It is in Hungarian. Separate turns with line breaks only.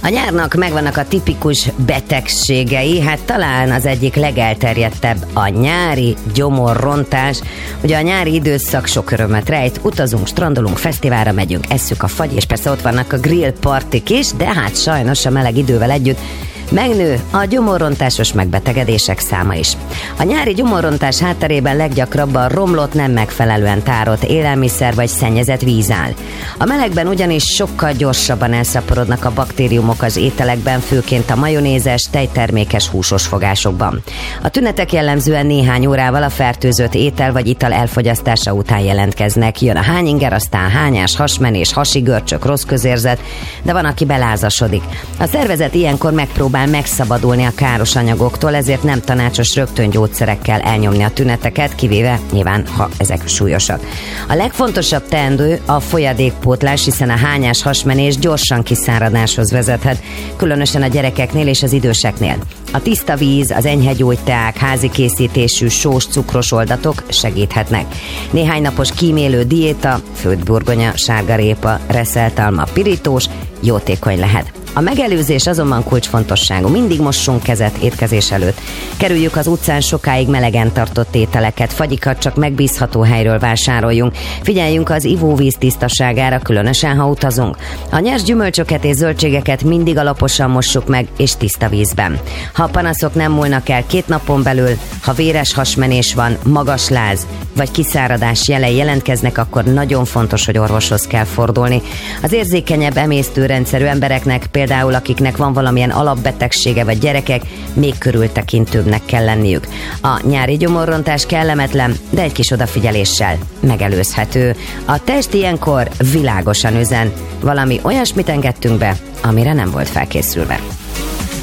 A nyárnak megvannak a tipikus betegségei, hát talán az egyik legelterjedtebb a nyári gyomorrontás. Ugye a nyári időszak sok örömet rejt, utazunk, strandolunk, fesztiválra megyünk, esszük a fagy, és persze ott vannak a grill partik is, de hát sajnos a meleg idővel együtt megnő a gyomorrontásos megbetegedések száma is. A nyári gyomorrontás hátterében leggyakrabban romlott, nem megfelelően tárolt élelmiszer vagy szennyezett víz áll. A melegben ugyanis sokkal gyorsabban elszaporodnak a baktériumok az ételekben, főként a majonézes, tejtermékes húsos fogásokban. A tünetek jellemzően néhány órával a fertőzött étel vagy ital elfogyasztása után jelentkeznek. Jön a hányinger, aztán hányás, hasmenés, hasi görcsök, rossz közérzet, de van, aki belázasodik. A szervezet ilyenkor megpróbál megszabadulni a káros anyagoktól, ezért nem tanácsos rögtön gyógyszerekkel elnyomni a tüneteket, kivéve nyilván, ha ezek súlyosak. A legfontosabb teendő a folyadékpótlás, hiszen a hányás, hasmenés gyorsan kiszáradáshoz vezethet, különösen a gyerekeknél és az időseknél. A tiszta víz, az enyhe gyógyteák, házi készítésű sós, cukros oldatok segíthetnek. Néhány napos kímélő diéta, főtt burgonya, sárgarépa, reszeltalma, pirítós jótékony lehet. A megelőzés azonban kulcsfontosságú. Mindig mossunk kezet étkezés előtt. Kerüljük az utcán sokáig melegen tartott ételeket, fagyikat csak megbízható helyről vásároljunk. Figyeljünk az ivóvíz tisztaságára, különösen ha utazunk. A nyers gyümölcsöket és zöldségeket mindig alaposan mossuk meg és tiszta vízben. Ha a panaszok nem múlnak el 2 napon belül, ha véres hasmenés van, magas láz vagy kiszáradás jelei jelentkeznek, akkor nagyon fontos, hogy orvoshoz kell fordulni. Az érzékenyebb emésztőrendszerű embereknek, például akiknek van valamilyen alapbetegsége vagy gyerekek, még körültekintőbbnek kell lenniük. A nyári gyomorrontás kellemetlen, de egy kis odafigyeléssel megelőzhető. A test ilyenkor világosan üzen, valami olyasmit engedtünk be, amire nem volt felkészülve.